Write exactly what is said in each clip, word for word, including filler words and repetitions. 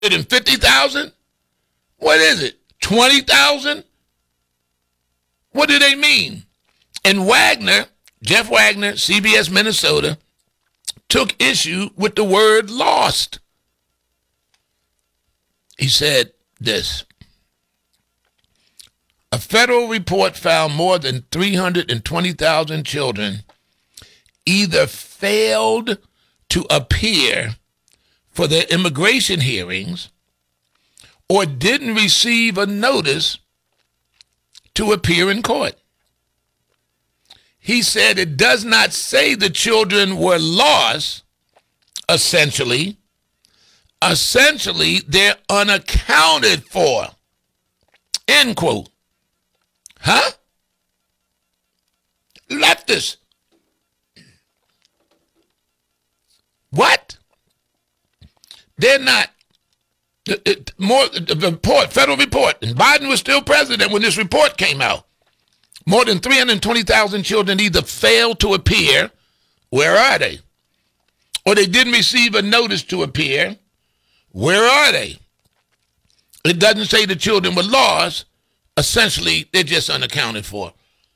fifty thousand? What is it? twenty thousand? What do they mean? And Wagner, Jeff Wagner, C B S Minnesota, took issue with the word lost. He said this: a federal report found more than three hundred twenty thousand children either failed to appear for their immigration hearings or didn't receive a notice to appear in court. He said it does not say the children were lost, essentially. Essentially, they're unaccounted for. End quote. Huh? Leftists. What? They're not. It, it, more the report, federal report, and Biden was still president when this report came out. More than three hundred twenty thousand children either failed to appear, where are they? Or they didn't receive a notice to appear, where are they? It doesn't say the children were lost. Essentially, they're just unaccounted for.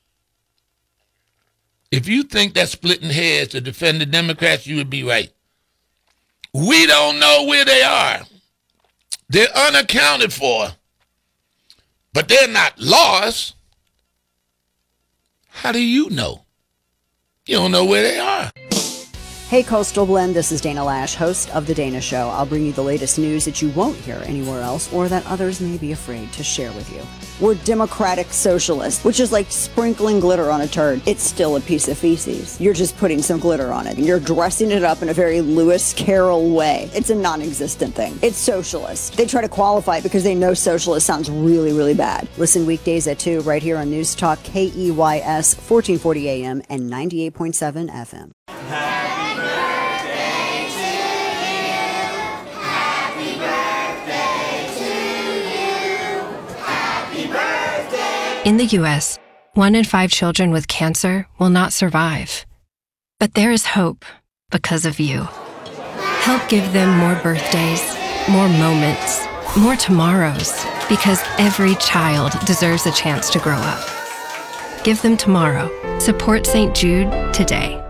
If you think that's splitting hairs to defend the Democrats, you would be right. We don't know where they are. They're unaccounted for, but they're not lost. How do you know? You don't know where they are. Hey, Coastal Blend, this is Dana Lash, host of The Dana Show. I'll bring you the latest news that you won't hear anywhere else or that others may be afraid to share with you. We're democratic socialists, which is like sprinkling glitter on a turd. It's still a piece of feces. You're just putting some glitter on it, and you're dressing it up in a very Lewis Carroll way. It's a non-existent thing. It's socialist. They try to qualify it because they know socialist sounds really, really bad. Listen weekdays at two right here on News Talk K E Y S, fourteen forty A M and ninety-eight point seven F M. In the U S, one in five children with cancer will not survive. But there is hope because of you. Help give them more birthdays, more moments, more tomorrows, because every child deserves a chance to grow up. Give them tomorrow. Support Saint Jude today.